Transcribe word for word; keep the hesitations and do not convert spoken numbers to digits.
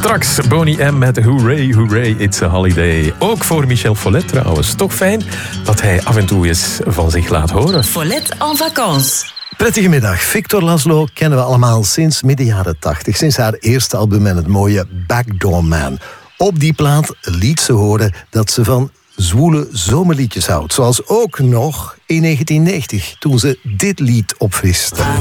Straks Boney M met Hooray, Hooray, It's a Holiday. Ook voor Michel Follet trouwens. Toch fijn dat hij af en toe eens van zich laat horen. Follet en vacances. Prettige middag. Victor Laszlo kennen we allemaal sinds midden jaren tachtig. Sinds haar eerste album en het mooie Backdoor Man. Op die plaat liet ze horen dat ze van zwoele zomerliedjes houdt. Zoals ook nog in negentien negentig, toen ze dit lied opviste.